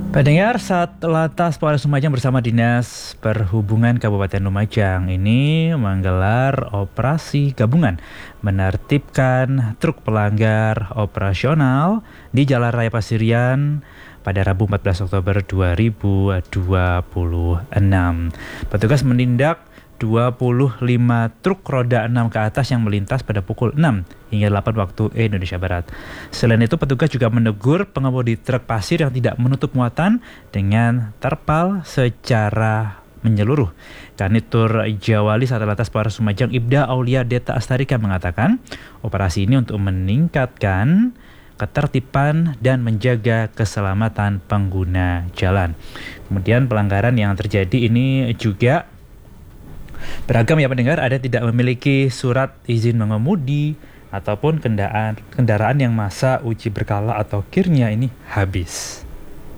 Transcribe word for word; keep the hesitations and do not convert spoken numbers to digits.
Pendengar, saat Lantas Polres Lumajang bersama Dinas Perhubungan Kabupaten Lumajang ini menggelar operasi gabungan menertibkan truk pelanggar operasional di Jalan Raya Pasirian pada Rabu empat belas Oktober dua ribu dua puluh enam. Petugas menindak dua puluh lima truk roda enam ke atas yang melintas pada pukul enam hingga delapan waktu Indonesia Barat. Selain itu, petugas juga menegur pengemudi truk pasir yang tidak menutup muatan dengan terpal secara menyeluruh. Kanitur Jawali Satlantas Polres Lumajang Ibda Aulia Deta Astarika mengatakan, operasi ini untuk meningkatkan ketertiban dan menjaga keselamatan pengguna jalan. Kemudian pelanggaran yang terjadi ini juga beragam ya pendengar, ada tidak memiliki surat izin mengemudi ataupun kendaraan kendaraan yang masa uji berkala atau kirnya ini habis.